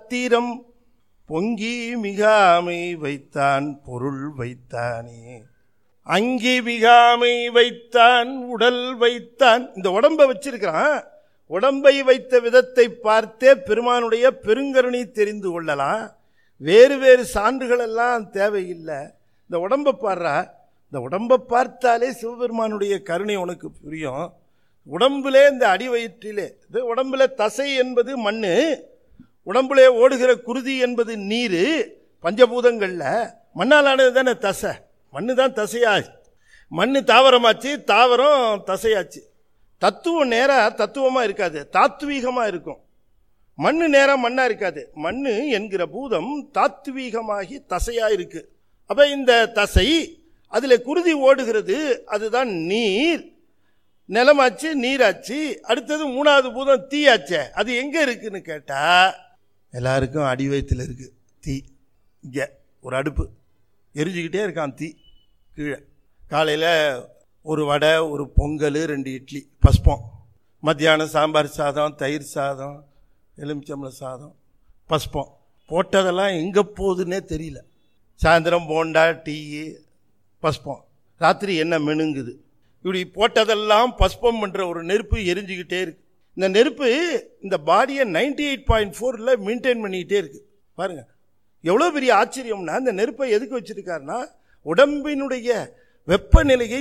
சாத்திரம் பொங்கி மிகாமை வைத்தான் பொருள் வைத்தானே. அங்கி மிகாமை வைத்தான் உடல் வைத்தான். இந்த உடம்பை வச்சிருக்கிறான். உடம்பை வைத்த விதத்தை பார்த்தே பெருமானுடைய பெருங்கருணை தெரிந்து கொள்ளலாம். வேறு வேறு சான்றுகள் எல்லாம் தேவையில்லை. இந்த உடம்பை பாடுறா, இந்த உடம்பை பார்த்தாலே சிவபெருமானுடைய கருணை உனக்கு புரியும். உடம்புலே இந்த அடி வயிற்றிலே இது உடம்புல தசை என்பது மண்ணு, உடம்புலே ஓடுகிற குருதி என்பது நீர். பஞ்சபூதங்களில் மண்ணால் ஆனது தானே தசை. மண்ணு தான் தசையாச்சு. மண்ணு தாவரமாச்சு, தாவரம் தசையாச்சு. தத்துவம் நேராக தத்துவமாக இருக்காது, தாத்வீகமாக இருக்கும். மண்ணு நேராக மண்ணாக இருக்காது. மண்ணு என்கிற பூதம் தாத்வீகமாகி தசையாக இருக்கு. அப்போ இந்த தசை அதில் குருதி ஓடுகிறது, அதுதான் நீர். நிலமாச்சு, நீராச்சு. அடுத்தது மூணாவது பூதம் தீயாச்சே, அது எங்கே இருக்குன்னு கேட்டால் எல்லாருக்கும் அடி வயிற்றில் இருக்குது தீ. இங்கே ஒரு அடுப்பு எரிஞ்சுக்கிட்டே இருக்கான் தீ கீழே. காலையில் ஒரு வடை, ஒரு பொங்கல், 2 இட்லி பஸ்பம். மத்தியானம் சாம்பார் சாதம், தயிர் சாதம், எலுமிச்சம்பழம் சாதம், பஸ்பம். போட்டதெல்லாம் எங்கே போகுதுன்னே தெரியல. சாயந்தரம் போண்டா, டீ, பஸ்பம். ராத்திரி என்ன மெனுங்குது. இப்படி போட்டதெல்லாம் பஸ்பம் பண்ணுற ஒரு நெருப்பு எரிஞ்சுக்கிட்டே இருக்கு. இந்த நெருப்பு இந்த பாடியை 98.4 மெயின்டைன் பண்ணிக்கிட்டே இருக்கு. பாருங்க எவ்வளோ பெரிய ஆச்சரியம்னா, இந்த நெருப்பை எதுக்கு வச்சிருக்காருன்னா உடம்பினுடைய வெப்பநிலையை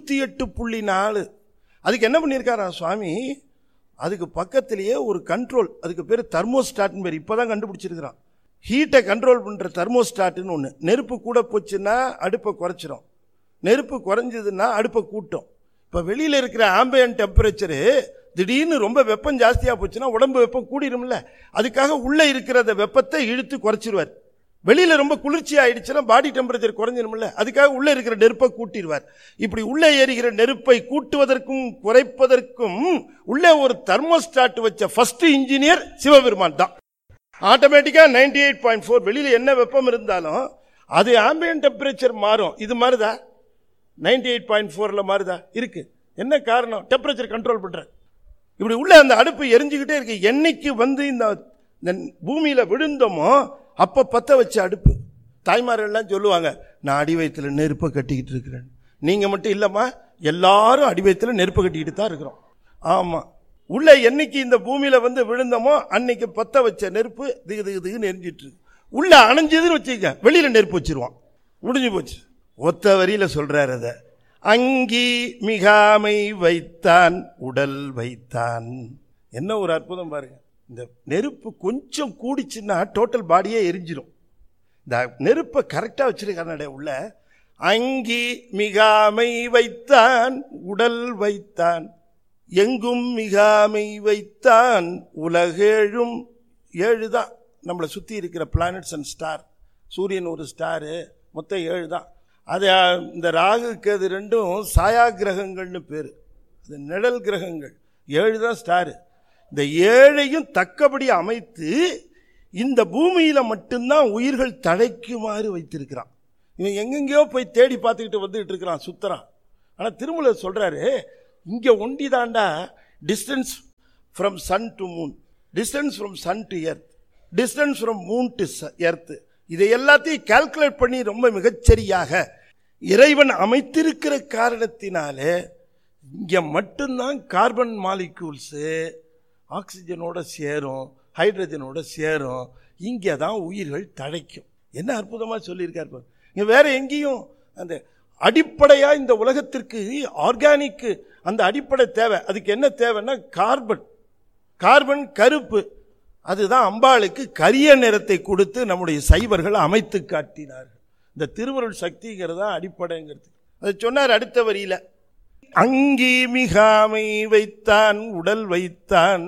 98.4. அதுக்கு என்ன பண்ணியிருக்காரா சுவாமி, அதுக்கு பக்கத்திலேயே ஒரு கண்ட்ரோல், அதுக்கு பேர் தெர்மோஸ்டாட்னு பேர். இப்போ தான் கண்டுபிடிச்சிருக்கிறான். ஹீட்டை கண்ட்ரோல் பண்ணுற தெர்மோஸ்டாட்டுன்னு ஒன்று. நெருப்பு கூட போச்சுன்னா அடுப்பை குறைச்சிரும், நெருப்பு குறைஞ்சதுன்னா அடுப்பை கூட்டும். இப்போ வெளியில் இருக்கிற ஆம்பியன்ட் டெம்பரேச்சரு திடீர்னு ரொம்ப வெப்பம் ஜாஸ்தியாக போச்சுன்னா உடம்பு வெப்பம் கூடிடும்ல, அதுக்காக உள்ளே இருக்கிற வெப்பத்தை இழுத்து குறைச்சிருவார். வெளியில் ரொம்ப குளிர்ச்சி ஆயிடுச்சுன்னா பாடி டெம்பரேச்சர் குறைஞ்சிடும்ல, அதுக்காக உள்ளே இருக்கிற நெருப்பை கூட்டிடுவார். இப்படி உள்ளே ஏறுகிற நெருப்பை கூட்டுவதற்கும் குறைப்பதற்கும் உள்ளே ஒரு தெர்மோஸ்டாட் வச்ச ஃபர்ஸ்ட் இன்ஜினியர் சிவபெருமான் தான். ஆட்டோமேட்டிக்காக 98.4 வெளியில் என்ன வெப்பம் இருந்தாலும் அது ஆம்பியன்ட் டெம்பரேச்சர் மாறும். இது மாறுதா? 98.4 மாறுதா? இருக்கு. என்ன காரணம்? டெம்பரேச்சர் கண்ட்ரோல் பண்ற. இப்படி உள்ள அந்த அடுப்பு எரிஞ்சுக்கிட்டே இருக்கு. என்னைக்கு இந்த பூமியில விழுந்தோமோ அப்ப பத்த வச்ச அடுப்பு. தாய்மாரெல்லாம் சொல்லுவாங்க, நான் அடி வயிற்றுல நெருப்பை கட்டிக்கிட்டு இருக்கிறேன். நீங்க மட்டும் இல்லம்மா, எல்லாரும் அடி வயிற்றுல நெருப்பை கட்டிக்கிட்டு தான் இருக்கிறோம். ஆமா, உள்ள என்னைக்கு இந்த பூமியில விழுந்தோமோ அன்னைக்கு பத்த வச்ச நெருப்பு திகு திகு திகுன்னு எரிஞ்சிட்டு இருக்கு. உள்ள அணைஞ்சதுன்னு வச்சுக்க, வெளியில நெருப்பு வச்சிருவான், முடிஞ்சு போச்சு. ஒத்த வரியில சொல்றாரு அத. அங்கி மிகாமை வைத்தான் உடல் வைத்தான். என்ன ஒரு அற்புதம் பாருங்க. இந்த நெருப்பு கொஞ்சம் கூடிச்சுன்னா டோட்டல் பாடியே எரிஞ்சிடும். இந்த நெருப்பை கரெக்டாக வச்சிருக்கானே உள்ள. அங்கி மிகாமை வைத்தான் உடல் வைத்தான் எங்கும் மிகாமை வைத்தான் உலகேழும். 7 தான் நம்மளை சுற்றி இருக்கிற பிளானட்ஸ் அண்ட் ஸ்டார். சூரியன் ஒரு ஸ்டாரு, மொத்தம் 7 தான். அது இந்த ராகு கேது 2 சாயா கிரகங்கள்னு பேர். அது நிழல் கிரகங்கள். 7 தான் ஸ்டாரு. இந்த 7ஐயும் தக்கபடி அமைத்து இந்த பூமியில மட்டும்தான் உயிர்கள் தழைக்குமாறு வைத்திருக்கிறான். இவன் எங்கெங்கயோ போய் தேடி பார்த்துக்கிட்டு வந்துகிட்டு இருக்கிறான், சுத்தரான். ஆனால் திருமூலர் சொல்றாரு, இங்கே ஒண்டி தாண்டா distance from Sun to Moon, distance from Sun to earth, distance from Moon to earth. இதை எல்லாத்தையும் கால்குலேட் பண்ணி ரொம்ப மிகச்சரியாக இறைவன் அமைத்திருக்கிற காரணத்தினாலே இங்கே மட்டும்தான் கார்பன் மாலிக்யூல்ஸு ஆக்சிஜனோட சேரும், ஹைட்ரஜனோட சேரும். இங்கே தான் உயிர்கள் தழைக்கும். என்ன அற்புதமாக சொல்லியிருக்காரு. இங்கே வேற எங்கேயும் அந்த அடிப்படையாக இந்த உலகத்திற்கு ஆர்கானிக் அந்த அடிப்படை தேவை. அதுக்கு என்ன தேவைன்னா கார்பன். கார்பன் கருப்பு, அதுதான் அம்பாளுக்கு கரிய நிறத்தை கொடுத்து நம்முடைய சைவர்கள் அமைத்து காட்டினார்கள். இந்த திருவருள் சக்திங்கிறதா அடிப்படைங்கிறது. அதை சொன்னார் அடுத்த வரியில. அங்கி மிகாமை வைத்தான் உடல் வைத்தான்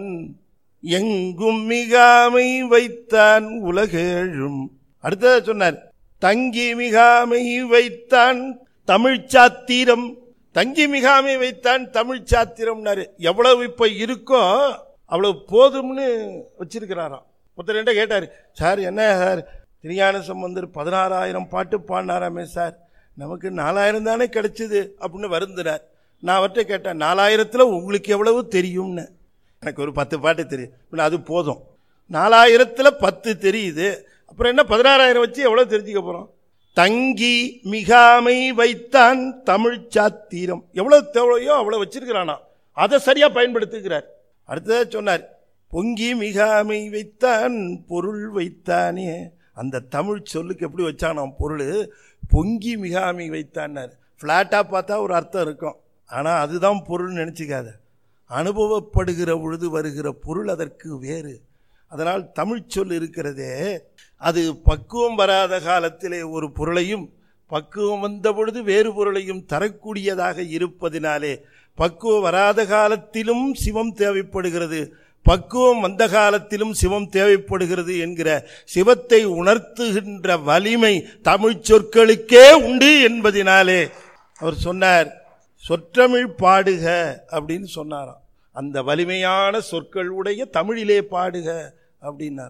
எங்கும் மிகாமை வைத்தான் உலகேழும். அடுத்ததாக சொன்னார், தங்கி மிகாமை வைத்தான் தமிழ் சாத்திரம். தங்கி மிகாமை வைத்தான் தமிழ் சாத்திரம்னாரு. எவ்வளவு இப்ப இருக்கோ அவ்வளவு போதும்னு வச்சிருக்கிறாராம். ஒருத்தர் என்ன கேட்டார், சார் என்ன சார் திருஞான சம்பந்தர் 16,000 பாட்டு பாடினாராமே சார், நமக்கு 4,000 தானே கிடைச்சது அப்படின்னு வருந்தினார். நான் அவர்கிட்ட கேட்டேன், 4,000ல் உங்களுக்கு எவ்வளவு தெரியும்னு. எனக்கு ஒரு 10 பாட்டு தெரியும், அது போதும். 4000ல் 10 தெரியுது, அப்புறம் என்ன 16,000 வச்சு எவ்வளவு தெரிஞ்சுக்க போறோம்? தங்கி மிகாமை வைத்தான் தமிழ் சாத்திரம். எவ்வளவு தேவையோ அவ்வளவு வச்சிருக்கிறானா, அதை சரியா பயன்படுத்துகிறார். அடுத்ததா சொன்னார், பொங்கி மிகாமை வைத்தான் பொருள் வைத்தானே. அந்த தமிழ் சொல்லுக்கு எப்படி வச்சானாம் பொருள்? பொங்கி மிகாமை வைத்தான்னார். ஃப்ளாட்டாக பார்த்தா ஒரு அர்த்தம் இருக்கும், ஆனால் அதுதான் பொருள் நினச்சிக்காத. அனுபவப்படுகிற பொழுது வருகிற பொருள் அதற்கு வேறு. அதனால் தமிழ் சொல் இருக்கிறதே, அது பக்குவம் வராத காலத்திலே ஒரு பொருளையும் பக்குவம் வந்த பொழுது வேறு பொருளையும் தரக்கூடியதாக இருப்பதினாலே பக்குவம் வராத காலத்திலும் சிவம் தேவைப்படுகிறது, பக்குவம் வந்த காலத்திலும் சிவம் தேவைப்படுகிறது என்கிற சிவத்தை உணர்த்துகின்ற வலிமை தமிழ் சொற்களுக்கே உண்டு என்பதினாலே அவர் சொன்னார், சொற்றமிழ் பாடுக அப்படின்னு சொன்னாராம். அந்த வலிமையான சொற்கள் உடைய தமிழிலே பாடுக அப்படின்னார்.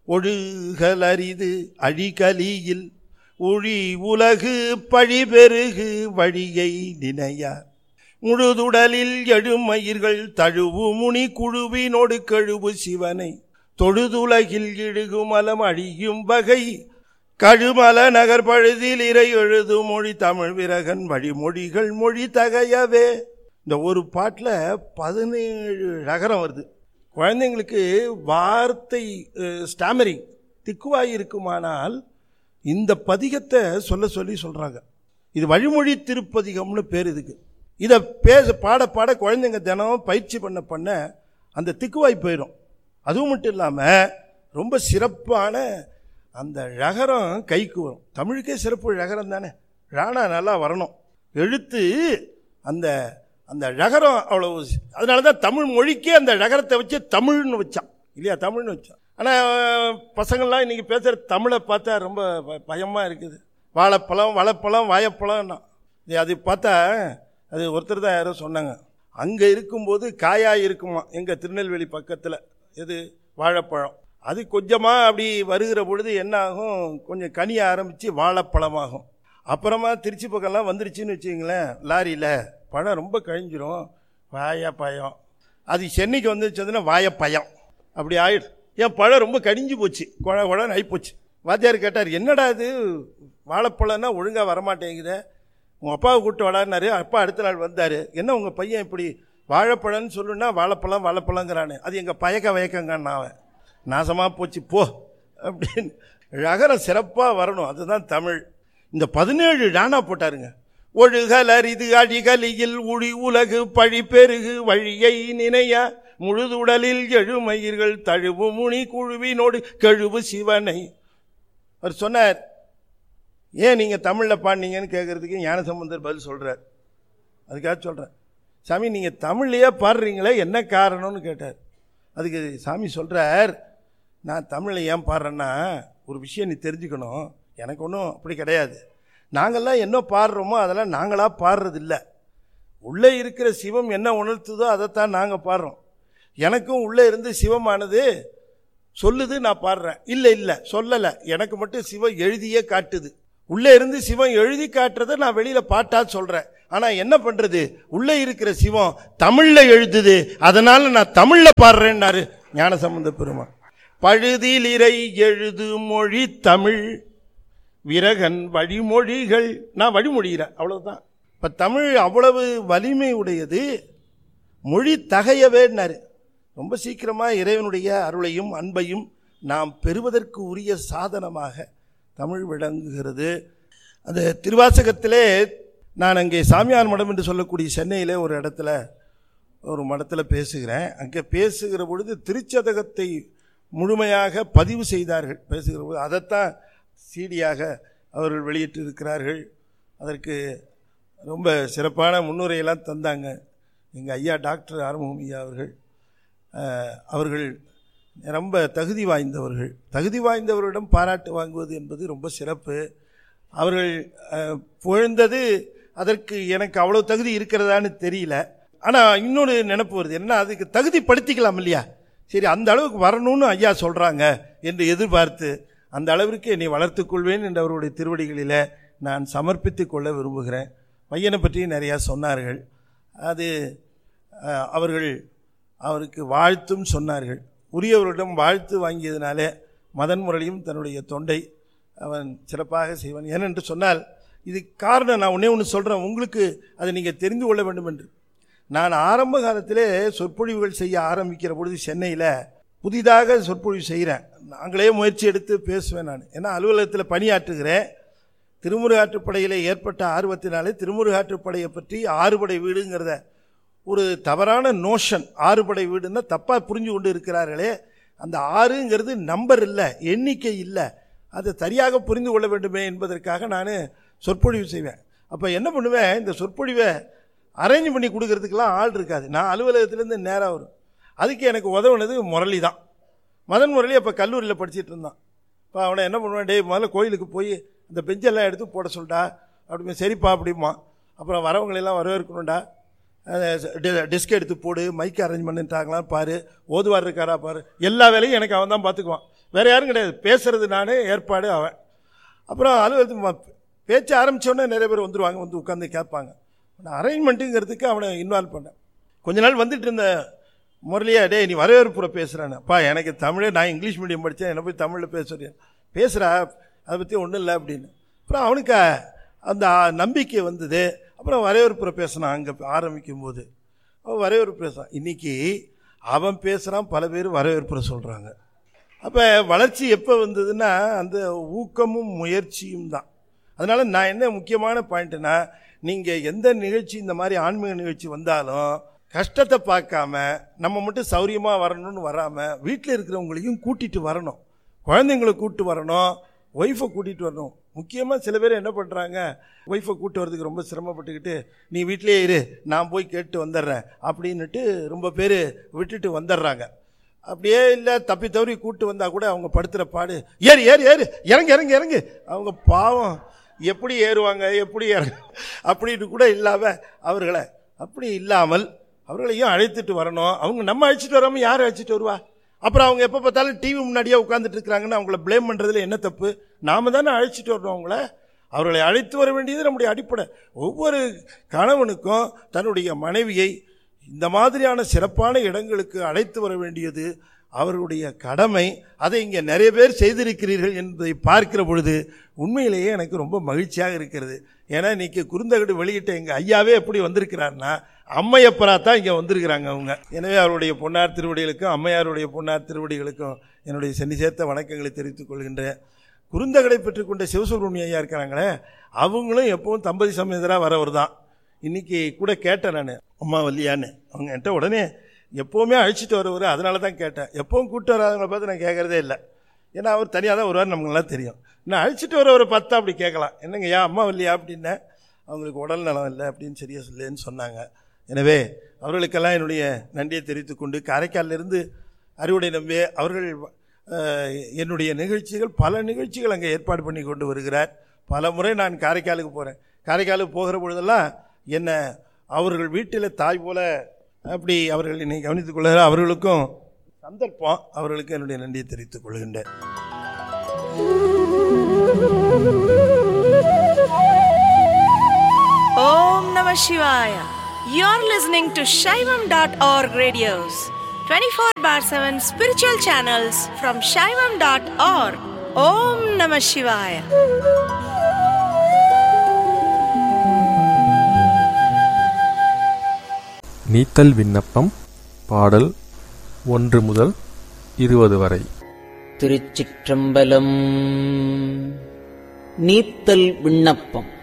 ஒழுகல் அரிது அழிகலியில் ஒழி உலகு பழிபெருகு வழியை நினையார். முழுதுடலில் எழுமயிர்கள் தழுவு முனி குழுவினோடு கழுவு சிவனை தொழுதுலகில் இழுகுமலம் அழியும் வகை கழுமல நகர் பழுதில் இறை எழுது மொழி தமிழ் விரகன் வழிமொழிகள் மொழி தகையவே. இந்த ஒரு பாட்டில் 17 ரகரம் வருது. குழந்தைங்களுக்கு வார்த்தை ஸ்டாமரிங் திக்குவாய் இருக்குமானால் இந்த பதிகத்தை சொல்லி சொல்கிறாங்க. இது வழிமொழி திருப்பதிகம்னு பேர் இதுக்கு. இதை பாட பாட குழந்தைங்க தினம் பயிற்சி பண்ண அந்த திக்குவாய் போயிடும். அதுவும் மட்டும் இல்லாமல் ரொம்ப சிறப்பான அந்த ரகரம் கைக்கு வரும். தமிழுக்கே சிறப்பு ரகரம் தானே, ராணா நல்லா வரணும், எழுத்து அந்த அந்த ரகரம் அவ்வளவு. அதனால தான் தமிழ் மொழிக்கே அந்த ரகரத்தை வச்சு தமிழ்னு வச்சான் இல்லையா, தமிழ்னு வச்சான். ஆனால் பசங்கள்லாம் இன்றைக்கி பேசுகிற தமிழை பார்த்தா ரொம்ப பயமாக இருக்குது. வாழைப்பழம் வளைப்பழம் வாழைப்பழம்னா அது பார்த்தா அது ஒருத்தர் தான் யாரோ சொன்னாங்க, அங்கே இருக்கும்போது காயாக இருக்குமா எங்கள் திருநெல்வேலி பக்கத்தில் எது வாழைப்பழம். அது கொஞ்சமாக அப்படி வருகிற பொழுது என்ன ஆகும், கொஞ்சம் கனிய ஆரம்பித்து வாழைப்பழமாகும். அப்புறமா திருச்சி பக்கம்லாம் வந்துருச்சுன்னு வச்சுங்களேன், லாரியில் பழம் ரொம்ப கழிஞ்சிரும், வாயப்பயம். அது சென்னைக்கு வந்துச்சுன்னா வாயப்பயம் அப்படி ஆயிடும். என் பழம் ரொம்ப கடிஞ்சு போச்சு, குழன்னு ஆகிப்போச்சு. வாத்தியார் கேட்டார், என்னடா இது வாழைப்பழம்னா ஒழுங்காக வரமாட்டேங்குது, உங்கள் அப்பாவை கூப்பிட்டு வளாடினாரு. அப்பா அடுத்த நாள் வந்தார், என்ன உங்கள் பையன் இப்படி வாழைப்பழம்னு சொல்லுன்னா வாழைப்பழங்கிறானு, அது எங்கள் வயக்கங்கான்னு அவன் நாசமாக போச்சு போ அப்படின்னு. ரகரம் சிறப்பாக வரணும், அதுதான் தமிழ். இந்த 17 ராணா போட்டாருங்க. ஒழுகல் அரிது அழிகலியில் உழி உலகு பழி பெருகு வழியை நினைய முழுதுடலில் எழுமயிர்கள் தழுவு முனி குழுவினோடு கழுவு சிவனை. அவர் சொன்னார், ஏன் நீங்கள் தமிழில் பாடினீங்கன்னு கேட்குறதுக்கு ஞானசம்பந்தர் பதில் சொல்கிறார். அதுக்காக சொல்கிறேன், சாமி நீங்கள் தமிழ்லையே பாடுறீங்களே என்ன காரணம்னு கேட்டார். அதுக்கு சாமி சொல்கிறார், நான் தமிழில் ஏன் பாடுறேன்னா ஒரு விஷயம் நீ தெரிஞ்சுக்கணும், எனக்கு ஒன்றும் அப்படி கிடையாது. நாங்கள்லாம் என்ன பாடுறோமோ அதெல்லாம் நாங்களாக பாடுறதில்லை, உள்ளே இருக்கிற சிவம் என்ன உணர்த்துதோ அதைத்தான் நாங்கள் பாடுறோம். எனக்கும் உள்ளே இருந்து சிவமானது சொல்லுது, நான் பாடுறேன். இல்லை சொல்லலை, எனக்கு மட்டும் சிவம் எழுதியே காட்டுது. உள்ளே இருந்து சிவம் எழுதி காட்டுறதை நான் வெளியில் பாட்டாக சொல்கிறேன். ஆனால் என்ன பண்ணுறது, உள்ளே இருக்கிற சிவம் தமிழில் எழுதுது, அதனால் நான் தமிழில் பாடுறேன்னாரு ஞானசம்பந்த பெருமான். பழுதில் இறை எழுது மொழி தமிழ் விரகன் வழிமொழிகள், நான் வழிமொழிகிறேன் அவ்வளவுதான். இப்போ தமிழ் அவ்வளவு வலிமை உடையது, மொழி தகையவேன்னாரு. ரொம்ப சீக்கிரமாக இறைவனுடைய அருளையும் அன்பையும் நாம் பெறுவதற்கு உரிய சாதனமாக தமிழ் விளங்குகிறது. அந்த திருவாசகத்திலே நான் அங்கே சாமியார் மடம் என்று சொல்லக்கூடிய சென்னையில் ஒரு மடத்தில் பேசுகிறேன். அங்கே பேசுகிற பொழுது திருச்சதகத்தை முழுமையாக பதிவு செய்தார்கள். பேசுகிற பொழுது அதைத்தான் சீடியாக அவர்கள் வெளியிட்டிருக்கிறார்கள். அதற்கு ரொம்ப சிறப்பான முன்னுரையெல்லாம் தந்தாங்க எங்கள் ஐயா டாக்டர் ஆறுமுகம் ஐயா அவர்கள் ரொம்ப தகுதி வாய்ந்தவரிடம் பாராட்டு வாங்குவது என்பது ரொம்ப சிறப்பு. அவர்கள் புகழ்ந்தது அதற்கு எனக்கு அவ்வளோ தகுதி இருக்கிறதான்னு தெரியல. ஆனால் இன்னொரு நினைப்பு வருது, என்ன அதுக்கு தகுதிப்படுத்திக்கலாம் இல்லையா, சரி அந்த அளவுக்கு வரணும்னு ஐயா சொல்கிறாங்க என்று எதிர்பார்த்து அந்த அளவிற்கு என்னை வளர்த்துக்கொள்வேன் என்று அவருடைய திருவடிகளில் நான் சமர்ப்பித்து கொள்ள விரும்புகிறேன். பையனை பற்றி நிறையா சொன்னார்கள். அது அவருக்கு வாழ்த்தும் சொன்னார்கள். உரியவர்களிடம் வாழ்த்து வாங்கியதினாலே மதன் முரளியும் தன்னுடைய தொண்டை அவன் சிறப்பாக செய்வான். ஏனென்று சொன்னால் இது காரணம் நான் ஒன்று சொல்கிறேன், உங்களுக்கு அதை நீங்கள் தெரிந்து கொள்ள வேண்டும் என்று. நான் ஆரம்ப காலத்திலே சொற்பொழிவுகள் செய்ய ஆரம்பிக்கிற பொழுது சென்னையில் புதிதாக சொற்பொழிவு செய்கிறேன். நாங்களே முயற்சி எடுத்து பேசுவேன். நான் ஏன்னா அலுவலகத்தில் பணியாற்றுகிறேன். திருமுருகாற்றுப்படையில் ஏற்பட்ட ஆர்வத்தினாலே திருமுருகாற்றுப்படையை பற்றி ஆறுபடை வீடுங்கிறத ஒரு தவறான நோஷன், ஆறுபடை வீடுன்னா தப்பாக புரிஞ்சு கொண்டு இருக்கிறார்களே. அந்த ஆறுங்கிறது நம்பர் இல்லை, எண்ணிக்கை இல்லை, அதை சரியாக புரிந்து கொள்ள வேண்டுமே என்பதற்காக நான் சொற்பொழிவு செய்வேன். அப்போ என்ன பண்ணுவேன், இந்த சொற்பொழிவை அரேஞ்ச் பண்ணி கொடுக்கறதுக்கெல்லாம் ஆள் இருக்காது. நான் அலுவலகத்துலேருந்து நேராக வரும். அதுக்கு எனக்கு உதவுனது முரளி தான். மதன் முரளி அப்போ கல்லூரியில் படிச்சுட்டு இருந்தான். இப்போ அவனை என்ன பண்ணுவேன், டே முதல்ல கோயிலுக்கு போய் அந்த பெஞ்செல்லாம் எடுத்து போட சொல்லிட்டா அப்படிமே. சரிப்பா அப்படிமா. அப்புறம் வரவங்களெல்லாம் வரவேற்கணும்டா, டெஸ்க் எடுத்து போடு, மைக் அரேஞ்ச் பண்ணிட்டாங்களான்னு பாரு, ஓதுவார் இருக்காரா பாரு, எல்லா வேலையும் எனக்கு அவன் தான் பார்த்துக்குவான். வேறு யாரும் கிடையாது. பேசுறது நான், ஏற்பாடு அவன். அப்புறம் அலுவலகத்துக்கு பேச்சு ஆரம்பித்தோடனே நிறைய பேர் வந்துடுவாங்க, வந்து உட்காந்து கேட்பாங்க. நான் அரேஞ்ச்மெண்ட்டுங்கிறதுக்கு அவனை இன்வால்வ் பண்ணேன். கொஞ்ச நாள் வந்துட்டு இருந்த முரளியா, டே நீ வரவேற்புரை பேசுகிறானே. அப்பா எனக்கு தமிழே, நான் இங்கிலீஷ் மீடியம் படித்தேன், என்னை போய் தமிழில் பேசுகிறேன், பேசுகிறா அதை பற்றி ஒன்றும் இல்லை அப்படின்னு. அப்புறம் அவனுக்கு அந்த நம்பிக்கை வந்தது. அப்புறம் வரவேற்புரை பேசினான். அங்கே ஆரம்பிக்கும் போது அவன் வரவேற்பு பேசுகிறான். இன்றைக்கி அவன் பேசுகிறான், பல பேர் வரவேற்புரை சொல்கிறாங்க. அப்போ வளர்ச்சி எப்போ வந்ததுன்னா அந்த ஊக்கமும் முயற்சியும் தான். அதனால் நான் என்ன முக்கியமான பாயிண்ட்டுனா, நீங்கள் எந்த நிகழ்ச்சி, இந்த மாதிரி ஆன்மீக நிகழ்ச்சி வந்தாலும் கஷ்டத்தை பார்க்காம நம்ம மட்டும் சௌரியமாக வரணும்னு வராமல் வீட்டில் இருக்கிறவங்களையும் கூட்டிகிட்டு வரணும். குழந்தைங்களை கூப்பிட்டு வரணும், ஒய்ஃபை கூட்டிகிட்டு வரணும். முக்கியமாக சில பேர் என்ன பண்ணுறாங்க, ஒய்ஃபை கூப்பிட்டு வரதுக்கு ரொம்ப சிரமப்பட்டுக்கிட்டு நீ வீட்டிலே இரு, நான் போய் கேட்டு வந்துடுறேன் அப்படின்னுட்டு ரொம்ப பேர் விட்டுட்டு வந்துடுறாங்க. அப்படியே இல்லை, தப்பி தவறி கூப்பிட்டு வந்தால் கூட அவங்க படுத்துகிற பாடு, ஏறு ஏறு ஏறு, இறங்கு இறங்கு இறங்கு. அவங்க பாவம் எப்படி ஏறுவாங்க, எப்படி இறங்க அப்படின்னு கூட இல்லாமல் அவர்களை அப்படி இல்லாமல் அவர்களையும் அழைத்துட்டு வரணும். அவங்க நம்ம அழைச்சிட்டு வராமல் யார் அழைச்சிட்டு வருவா? அப்புறம் அவங்க எப்போ பார்த்தாலும் டிவி முன்னாடியே உட்காந்துட்டு இருக்கிறாங்கன்னா அவங்கள ப்ளேம் பண்ணுறதுல என்ன தப்பு? நாம் தானே அழைச்சிட்டு வரணும் அவங்கள. அவர்களை அழைத்து வர வேண்டியது நம்முடைய அடிப்படை. ஒவ்வொரு கணவனுக்கும் தன்னுடைய மனைவியை இந்த மாதிரியான சிறப்பான இடங்களுக்கு அழைத்து வர வேண்டியது அவருடைய கடமை. அதை இங்கே நிறைய பேர் செய்திருக்கிறீர்கள் என்பதை பார்க்கிற பொழுது உண்மையிலேயே எனக்கு ரொம்ப மகிழ்ச்சியாக இருக்கிறது. ஏன்னா இன்றைக்கி குறுந்தகடு வெளியிட்ட எங்கள் ஐயாவே எப்படி வந்திருக்கிறாருன்னா அம்மையப்பரா தான் இங்கே வந்திருக்கிறாங்க அவங்க. எனவே அவருடைய பொன்னார் திருவடிகளுக்கும் அம்மையாருடைய பொன்னார் திருவடிகளுக்கும் என்னுடைய சென்னி சேர்த்த வணக்கங்களை தெரிவித்துக் கொள்கின்றேன். குறுந்தகடை பெற்றுக்கொண்ட சிவசுப்ரமணிய ஐயா இருக்கிறாங்களே, அவங்களும் எப்பவும் தம்பதி சமேதராக வரவர் தான். இன்றைக்கி கூட கேட்டேன் நான், அம்மா வல்லியான்னு. அவங்க என்கிட்ட உடனே எப்போவுமே அழைச்சிட்டு வரவர், அதனால தான் கேட்டேன். எப்பவும் கூப்பிட்டு வராதவங்களை பார்த்து நான் கேட்குறதே இல்லை. ஏன்னா அவர் தனியாக தான் வருவார், நமக்குலாம் தெரியும். நான் அழைச்சிட்டு வரவரை பார்த்தா அப்படி கேட்கலாம், என்னங்க யா அம்மா வல்லியா அப்படின்னேன். அவங்களுக்கு உடல் நலம் இல்லை அப்படின்னு சரியாக இல்லைன்னு சொன்னாங்க. எனவே அவர்களுக்கெல்லாம் என்னுடைய நன்றியை தெரிவித்து கொண்டு, காரைக்காலிலிருந்து அறிவுடை நம்பி அவர்கள் என்னுடைய நிகழ்ச்சிகள், பல நிகழ்ச்சிகள் அங்கே ஏற்பாடு பண்ணி கொண்டு வருகிறார். பல முறை நான் காரைக்காலுக்கு போகிறேன். காரைக்காலுக்கு போகிற பொழுதெல்லாம் என்னை அவர்கள் வீட்டில் தாய் போல அப்படி அவர்கள் என்னை கவனித்துக் கொள்கிறார். அவர்களுக்கும் சந்தர்ப்பம், அவர்களுக்கு என்னுடைய நன்றியை தெரிவித்துக் கொள்கின்றேன். Om Namah Shivaya. You're listening to Shaivam.org radios, 24/7 spiritual channels from Shaivam.org. Om Namah Shivaya. நீத்தல் விண்ணப்பம். பாடல் 1 முதல் 20 வரை. திருச்சிற்றம்பலம். நீத்தல் விண்ணப்பம்.